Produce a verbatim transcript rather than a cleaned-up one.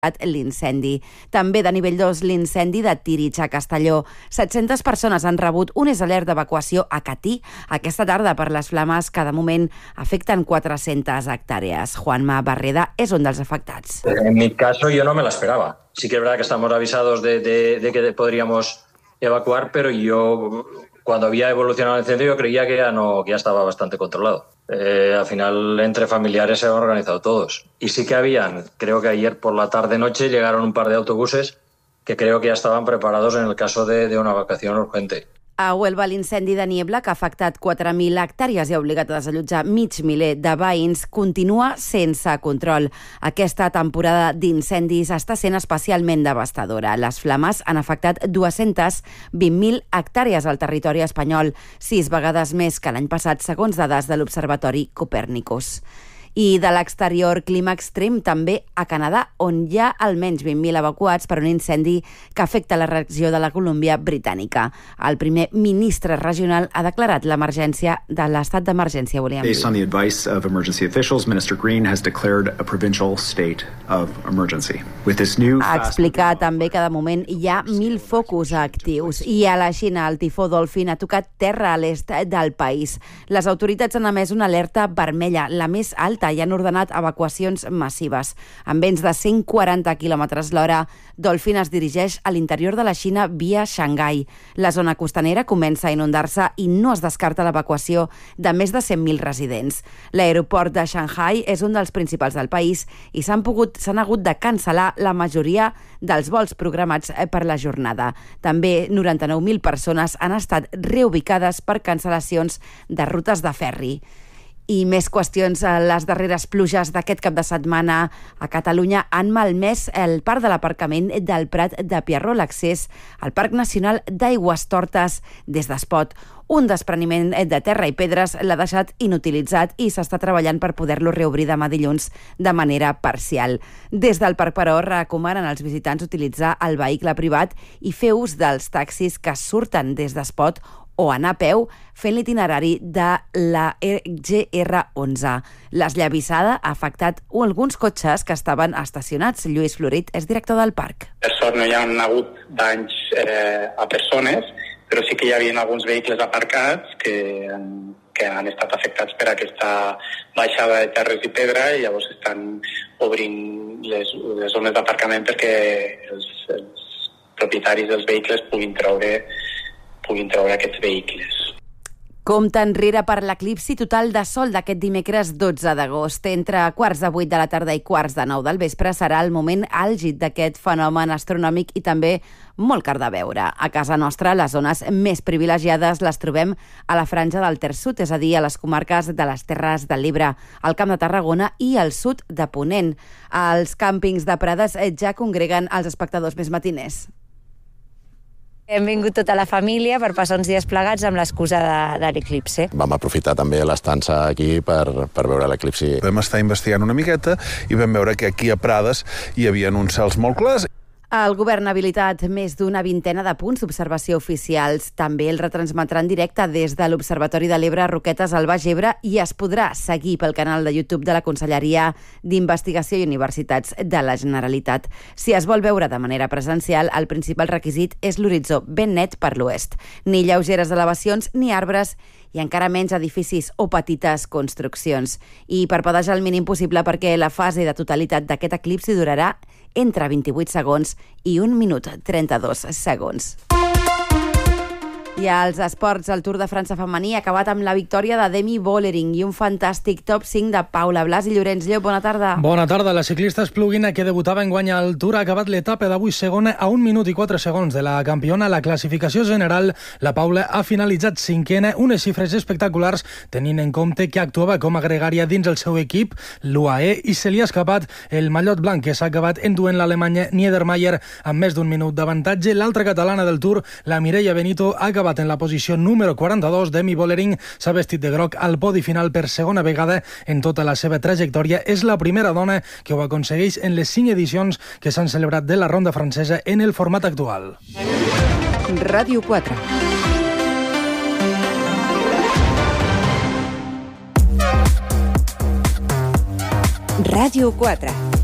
l'incendi. També de nivell dos l'incendi de Tírig a Castelló. set-centes persones han rebut un alert d'evacuació a Catí aquesta tarda per les flames que de moment afecten quatre-centes hectàrees. Juanma Barreda és un dels afectats. En mi caso yo no me la esperaba. Sí que es verdad que estamos avisados de, de, de que podríamos evacuar, pero yo cuando había evolucionado el incendio yo creía que ya, no, que ya estaba bastante controlado. Eh, al final, entre familiares se han organizado todos. Y sí que habían, creo que ayer por la tarde-noche llegaron un par de autobuses que creo que ya estaban preparados en el caso de, de una evacuación urgente. A Huelva, l'incendi de Niebla, que ha afectat quatre mil hectàrees i ha obligat a desallotjar mig miler de veïns, continua sense control. Aquesta temporada d'incendis està sent especialment devastadora. Les flames han afectat dues-centes vint mil hectàrees al territori espanyol, sis vegades més que l'any passat, segons dades de l'Observatori Copernicus. I de l'exterior, clima extrem també a Canadà, on hi ha almenys vint mil evacuats per un incendi que afecta la regió de la Colúmbia Britànica. El primer ministre regional ha declarat l'emergència de l'estat d'emergència, volíem dir. Based on the advice of emergency officials, Minister Green has declared a provincial state of emergency. With this new ha explicat també que de moment hi ha mil focus actius i a la Xina el tifó Dolphin ha tocat terra a l'est del país. Les autoritats han emès una alerta vermella, la més alta, i han ordenat evacuacions massives. Amb vents de cent quaranta quilòmetres l'hora, Dolphin es dirigeix a l'interior de la Xina via Xangai. La zona costanera comença a inundar-se i no es descarta l'evacuació de més de cent mil residents. L'aeroport de Shanghai és un dels principals del país i s'han pogut, s'han hagut de cancel·lar la majoria dels vols programats per la jornada. També noranta-nou mil persones han estat reubicades per cancel·lacions de rutes de ferri. I més qüestions. Les darreres pluges d'aquest cap de setmana a Catalunya han malmès el parc de l'aparcament del Prat de Pierrot, l'accés al Parc Nacional d'Aigüestortes des d'Espot. Un despreniment de terra i pedres l'ha deixat inutilitzat i s'està treballant per poder-lo reobrir demà dilluns de manera parcial. Des del parc, però, recomanen als visitants utilitzar el vehicle privat i fer ús dels taxis que surten des d'Espot o anar a peu fent l'itinerari de la G R onze. L'esllavissada ha afectat alguns cotxes que estaven estacionats. Lluís Florit és director del parc. Per sort no hi ha hagut danys eh, a persones, però sí que hi havia alguns vehicles aparcats que, que han estat afectats per aquesta baixada de terres i pedra i llavors estan obrint les, les zones d'aparcament perquè els, els propietaris dels vehicles puguin treure puguin treure aquests vehicles. Compte enrere per l'eclipsi total de sol d'aquest dimecres dotze d'agost. Entre quarts de vuit de la tarda i quarts de nou del vespre serà el moment àlgid d'aquest fenomen astronòmic i també molt car de veure. A casa nostra, les zones més privilegiades les trobem a la franja del Ter Sud, és a dir, a les comarques de les Terres de l'Ebre, al Camp de Tarragona i al sud de Ponent. Els càmpings de Prades ja congreguen els espectadors més matiners. Hem vingut tota la família per passar uns dies plegats amb l'excusa de, de l'eclipsi. Vam aprofitar també l'estança aquí per, per veure l'eclipsi. Vam estar investigant una miqueta i vam veure que aquí a Prades hi havia uns cels molt clars. El govern ha habilitat més d'una vintena de punts d'observació oficials. També el retransmetrà en directe des de l'Observatori de l'Ebre, Roquetes, al Baix Ebre, i es podrà seguir pel canal de YouTube de la Conselleria d'Investigació i Universitats de la Generalitat. Si es vol veure de manera presencial, el principal requisit és l'horitzó ben net per l'oest. Ni lleugeres elevacions ni arbres i encara menys edificis o petites construccions. I parpadejar el mínim possible perquè la fase de totalitat d'aquest eclipsi durarà entre vint-i-vuit segons i un minut trenta-dos segons. I als esports, el Tour de França femení ha acabat amb la victòria de Demi Vollering i un fantàstic top cinc de Paula Blas i Llorenç Lleó. Bona tarda. Bona tarda. La ciclista espluguina que debutava en guanyar el Tour ha acabat l'etapa d'avui segona a un minut i quatre segons de la campiona. La classificació general, la Paula ha finalitzat cinquena, unes xifres espectaculars tenint en compte que actuava com a gregària dins el seu equip, l'U A E, i se li ha escapat el mallot blanc que s'ha acabat enduent l'alemanya Niedermayer amb més d'un minut d'avantatge. L'altra catalana del Tour, la Mireia Benito, ha acabat en la posició número quaranta-dos. Demi Vollering s'ha vestit de groc al podi final per segona vegada en tota la seva trajectòria. És la primera dona que ho aconsegueix en les cinc edicions que s'han celebrat de la ronda francesa en el format actual. Ràdio quatre. Ràdio quatre.